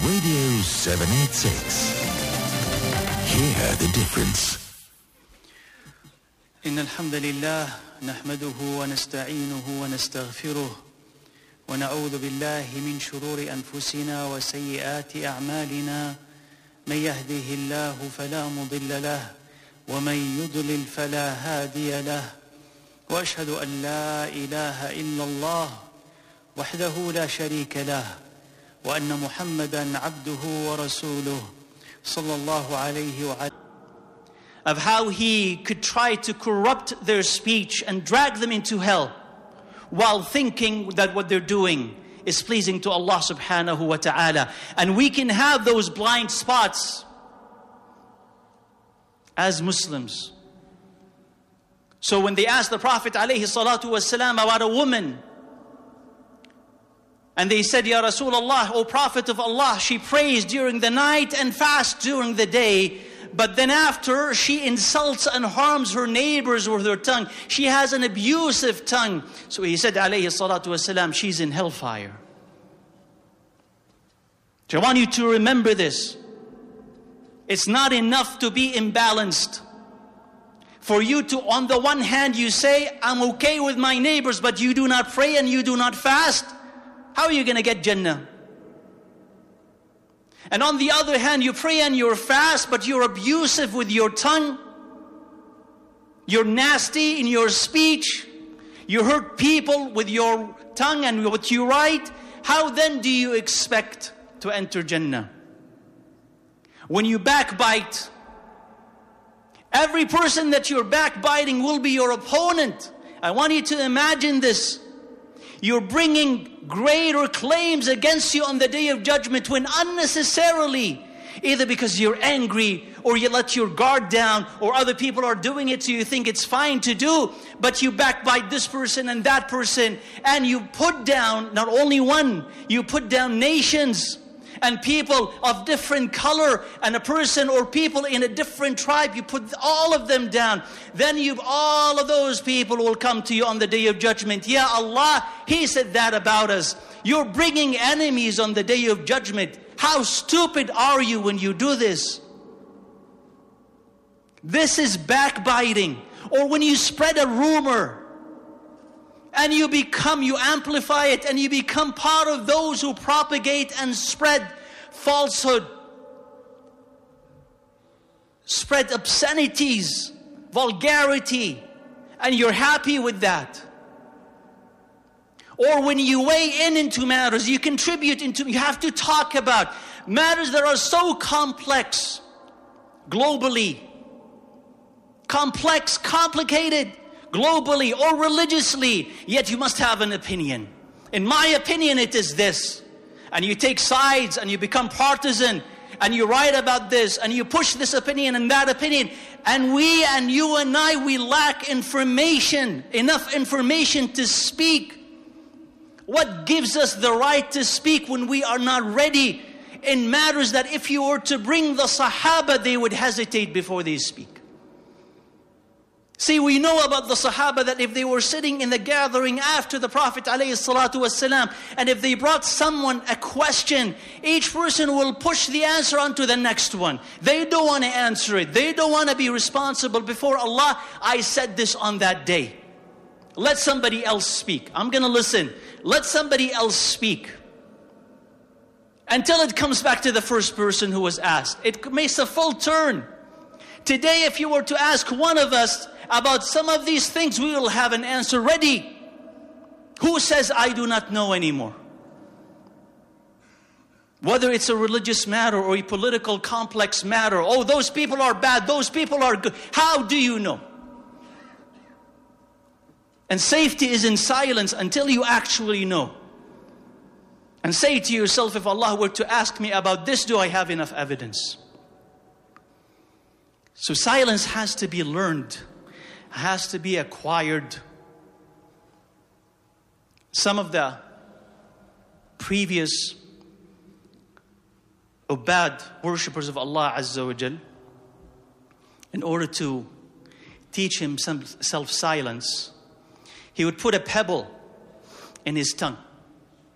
Radio 786. Hear the difference. إن الحمد لله نحمده ونستعينه ونستغفره ونعوذ بالله من شرور أنفسنا وسيئات أعمالنا من يهده الله فلا مضل له ومن يضلل فلا هادي له وأشهد أن لا إله إلا الله وحده لا شريك له وأن محمدًا عبده ورسوله صلى الله عليه وعلى of how he could try to corrupt their speech and drag them into hell while thinking that what they're doing is pleasing to Allah subhanahu wa ta'ala. And we can have those blind spots as Muslims. So when they asked the Prophet alayhi salatu wasalam about a woman, and they said, Ya Rasulullah, O Prophet of Allah, she prays during the night and fasts during the day, but then after she insults and harms her neighbors with her tongue. She has an abusive tongue. So he said, alayhi salatu wasalam, she's in hellfire. So I want you to remember this. It's not enough to be imbalanced. For you to, on the one hand, you say, I'm okay with my neighbors, but you do not pray and you do not fast. How are you going to get Jannah? And on the other hand, you pray and you're fast, but you're abusive with your tongue. You're nasty in your speech. You hurt people with your tongue and what you write. How then do you expect to enter Jannah? When you backbite, every person that you're backbiting will be your opponent. I want you to imagine this. You're bringing greater claims against you on the Day of Judgment when unnecessarily, either because you're angry or you let your guard down or other people are doing it so you think it's fine to do, but you backbite this person and that person and you put down not only one, you put down nations and people of different color and a person or people in a different tribe, you put all of them down. Then all of those people will come to you on the Day of Judgment. Ya Allah, He said that about us. You're bringing enemies on the Day of Judgment. How stupid are you when you do this? This is backbiting. Or when you spread a rumor and you amplify it and you become part of those who propagate and spread falsehood, spread obscenities, vulgarity, and you're happy with that. Or when you weigh into matters, you have to talk about matters that are so complex, globally, complicated, globally or religiously, yet you must have an opinion. In my opinion, it is this. And you take sides and you become partisan and you write about this and you push this opinion and that opinion. And you and I, we lack information, enough information to speak. What gives us the right to speak when we are not ready in matters that if you were to bring the Sahaba, they would hesitate before they speak? See, we know about the Sahaba that if they were sitting in the gathering after the Prophet ﷺ, and if they brought someone a question, each person will push the answer onto the next one. They don't want to answer it. They don't want to be responsible before Allah. I said this on that day. Let somebody else speak. I'm going to listen. Let somebody else speak. Until it comes back to the first person who was asked. It makes a full turn. Today, if you were to ask one of us about some of these things, we will have an answer ready. Who says, I do not know anymore? Whether it's a religious matter or a political complex matter. Oh, those people are bad, those people are good. How do you know? And safety is in silence until you actually know. And say to yourself, if Allah were to ask me about this, do I have enough evidence? So silence has to be learned, has to be acquired. Some of the previous Ubad, worshippers of Allah Azza wa Jal, in order to teach himself silence, he would put a pebble in his tongue.